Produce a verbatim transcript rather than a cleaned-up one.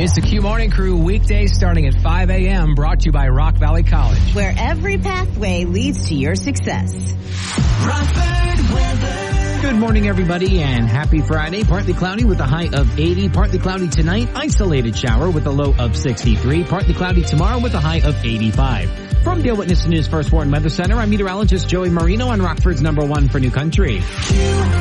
It's the Q Morning Crew, weekdays starting at five a.m., brought to you by Rock Valley College, where every pathway leads to your success. Rockford weather. Good morning, everybody, and happy Friday. Partly cloudy with a high of eighty. Partly cloudy tonight. Isolated shower with a low of sixty-three. Partly cloudy tomorrow with a high of eighty-five. From the Witness News First Warn Weather Center, I'm meteorologist Joey Marino on Rockford's number one for New Country.